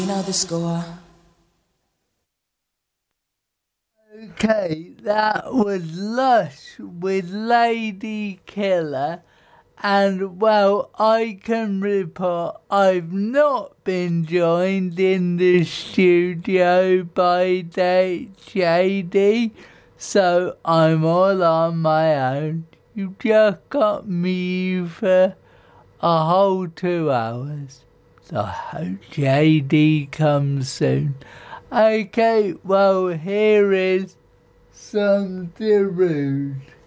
know the score. Okay, that was Lush with Lady Killer. And, well, I can report I've not been joined in the studio by JD, so I'm all on my own. You just got me for a whole 2 hours. So I hope JD comes soon. Okay, well, here is some Darude.